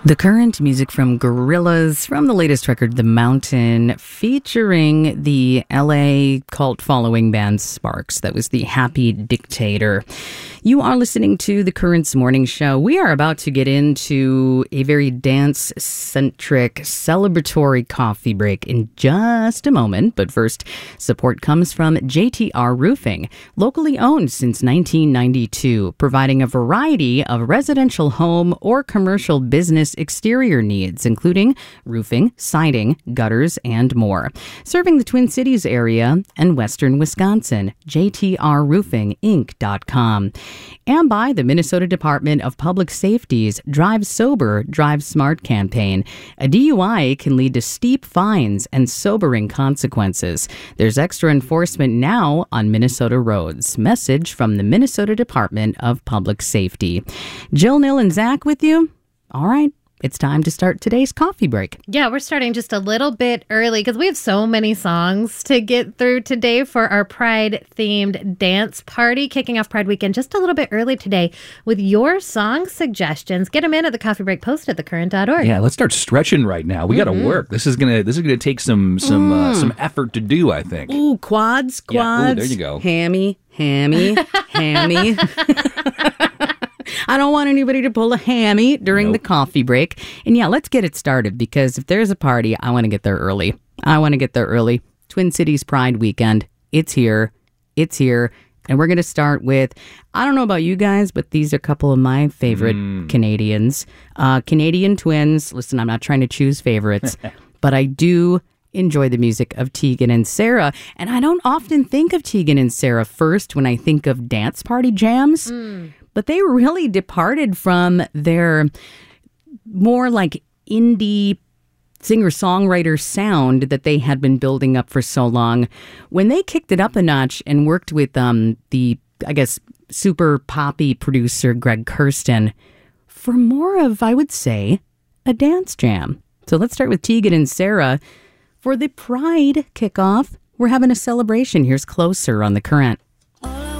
The Current, music from Gorillaz from the latest record, The Mountain, featuring the LA cult following band Sparks. That was The Happy Dictator. You are listening to The Current's morning show. We are about to get into a very dance-centric, celebratory coffee break in just a moment. But first, support comes from JTR Roofing, locally owned since 1992, providing a variety of residential home or commercial business exterior needs, including roofing, siding, gutters, and more. Serving the Twin Cities area and western Wisconsin, jtrroofinginc.com. And by the Minnesota Department of Public Safety's Drive Sober, Drive Smart campaign. A DUI can lead to steep fines and sobering consequences. There's extra enforcement now on Minnesota roads. Message from the Minnesota Department of Public Safety. Jill, Nil, and Zach with you? All right. It's time to start today's coffee break. Yeah, we're starting just a little bit early because we have so many songs to get through today for our Pride-themed dance party, kicking off Pride weekend just a little bit early today with your song suggestions. Get them in at the coffee break post at thecurrent.org. Yeah, let's start stretching right now. We got to work. This is gonna take some effort to do, I think. Ooh, quads. Yeah, ooh, there you go. Hammy. I don't want anybody to pull a hammy during the coffee break. And yeah, let's get it started, because if there's a party, I want to get there early. Twin Cities Pride weekend. It's here. And we're going to start with, I don't know about you guys, but these are a couple of my favorite Canadians. Canadian twins. Listen, I'm not trying to choose favorites, but I do enjoy the music of Tegan and Sara. And I don't often think of Tegan and Sara first when I think of dance party jams. But they really departed from their more like indie singer-songwriter sound that they had been building up for so long. When they kicked it up a notch and worked with the, I guess, super poppy producer Greg Kurstin for more of, I would say, a dance jam. So let's start with Tegan and Sara. For the Pride kickoff, we're having a celebration. Here's Closer on The Current.